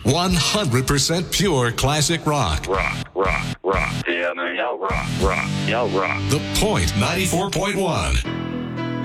100% pure classic rock. Rock. Yeah, man, y'all rock. Y'all rock. The Point 94.1.